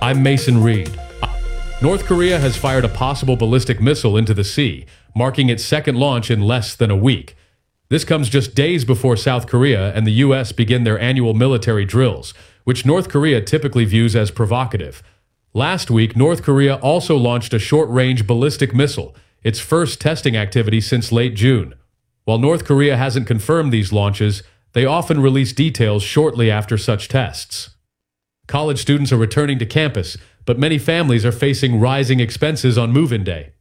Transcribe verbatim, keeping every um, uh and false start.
I'm Mason Reed. North Korea has fired a possible ballistic missile into the sea, marking its second launch in less than a week. This comes just days before South Korea and the U S begin their annual military drills, which North Korea typically views as provocative. Last week, North Korea also launched a short-range ballistic missile, its first testing activity since late June. While North Korea hasn't confirmed these launches, they often release details shortly after such tests. College students are returning to campus, but many families are facing rising expenses on move-in day.